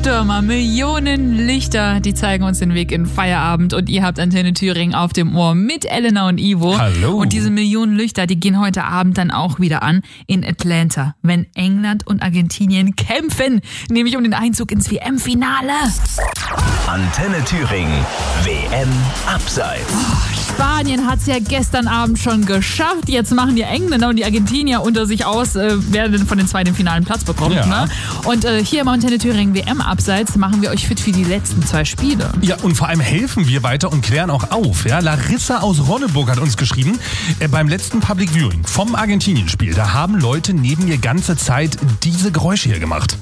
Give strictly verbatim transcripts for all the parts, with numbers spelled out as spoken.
Stürmer, Millionen Lichter, die zeigen uns den Weg in Feierabend und ihr habt Antenne Thüringen auf dem Ohr mit Elena und Ivo. Hallo. Und diese Millionen Lichter, die gehen heute Abend dann auch wieder an in Atlanta, wenn England und Argentinien kämpfen, nämlich um den Einzug ins W M-Finale. Antenne Thüringen, W M Abseits. Spanien hat es ja gestern Abend schon geschafft. Jetzt machen die Engländer und die Argentinier unter sich aus, äh, wer denn von den zwei den finalen Platz bekommt. Ja. Ne? Und äh, hier im Antenne Thüringen W M Abseits machen wir euch fit für die letzten zwei Spiele. Ja, und vor allem helfen wir weiter und klären auch auf. Ja, Larissa aus Ronneburg hat uns geschrieben, äh, beim letzten Public Viewing vom Argentinien-Spiel, da haben Leute neben mir ganze Zeit diese Geräusche hier gemacht.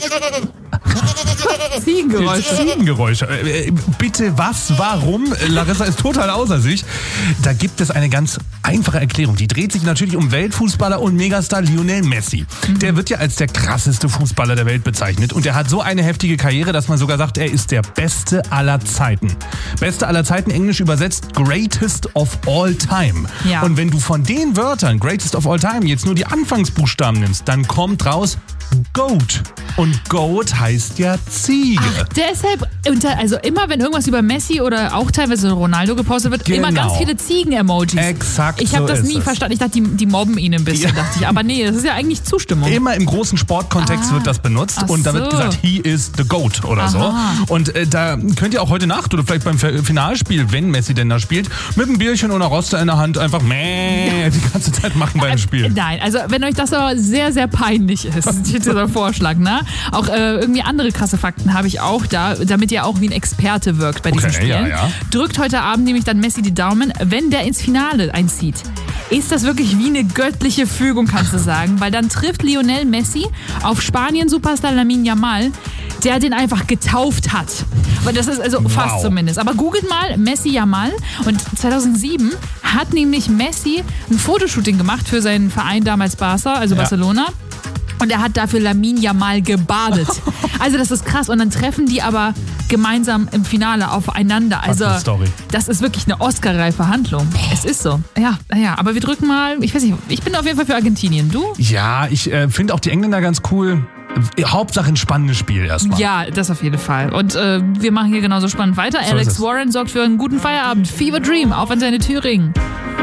Ziegengeräusche. Ziegengeräusche. Äh, bitte was, warum? Larissa ist total außer sich. Da gibt es eine ganz einfache Erklärung. Die dreht sich natürlich um Weltfußballer und Megastar Lionel Messi. Mhm. Der wird ja als der krasseste Fußballer der Welt bezeichnet. Und er hat so eine heftige Karriere, dass man sogar sagt, er ist der Beste aller Zeiten. Beste aller Zeiten, englisch übersetzt, Greatest of All Time. Ja. Und wenn du von den Wörtern, Greatest of All Time, jetzt nur die Anfangsbuchstaben nimmst, dann kommt raus GOAT. Und GOAT heißt ja Ziege. Ach, deshalb, also immer wenn irgendwas über Messi oder auch teilweise Ronaldo gepostet wird, Genau. immer ganz viele Ziegen-Emojis. Exakt Ich habe so das ist nie es. verstanden. Ich dachte, die, die mobben ihn ein bisschen, Ja. dachte ich. Aber nee, das ist ja eigentlich Zustimmung. Immer im großen Sportkontext Ah. wird das benutzt Ach und da wird so. gesagt, he is the GOAT oder Aha. so. Und äh, da könnt ihr auch heute Nacht oder vielleicht beim Finalspiel, wenn Messi denn da spielt, mit einem Bierchen oder Roster in der Hand einfach meh die ganze Zeit machen beim Spiel. Nein, also wenn euch das aber sehr, sehr peinlich ist, dieser Vorschlag, ne? Auch äh, irgendwie andere krasse Fakten habe ich auch da, damit ihr auch wie ein Experte wirkt bei diesen Okay, Spielen. ja, ja. Drückt heute Abend nämlich dann Messi die Daumen, wenn der ins Finale einzieht. Ist das wirklich wie eine göttliche Fügung, kannst du sagen? Weil dann trifft Lionel Messi auf Spanien-Superstar Lamine Yamal, der den einfach getauft hat. Aber das ist also fast Wow. zumindest. Aber googelt mal Messi Yamal und zweitausendsieben hat nämlich Messi ein Fotoshooting gemacht für seinen Verein damals Barca, also Ja. Barcelona. Und er hat dafür Lamine Yamal gebadet. Also das ist krass. Und dann treffen die aber gemeinsam im Finale aufeinander. Also eine Story. das ist wirklich eine Oscar-reife Handlung. Es ist so. Ja, ja, aber wir drücken mal, ich weiß nicht, ich bin auf jeden Fall für Argentinien. Du? Ja, ich äh, finde auch die Engländer ganz cool. Hauptsache ein spannendes Spiel erstmal. Ja, das auf jeden Fall. Und äh, wir machen hier genauso spannend weiter. So ist Alex es. Warren sorgt für einen guten Feierabend. Fever Dream auf Antenne Thüringen.